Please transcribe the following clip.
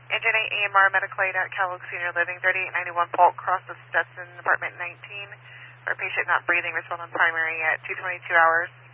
Engine 8 AMR medical aid at Cal Oak Senior Living, 3891 Polk, Cross of Stetson, apartment 19. For a patient not breathing, respond on primary at 2:22 hours.